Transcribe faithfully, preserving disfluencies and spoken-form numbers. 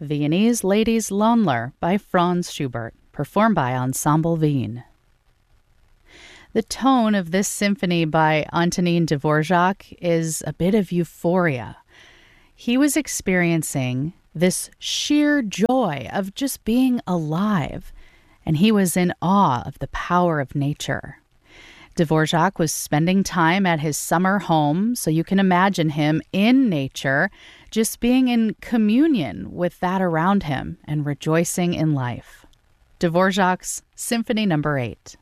Viennese Ladies Loanler by Franz Schubert, performed by Ensemble Wien. The tone of this symphony by Antonin Dvorak is a bit of euphoria. He was experiencing this sheer joy of just being alive, and he was in awe of the power of nature. Dvorak was spending time at his summer home, so you can imagine him in nature, just being in communion with that around him and rejoicing in life. Dvorak's Symphony Number eight.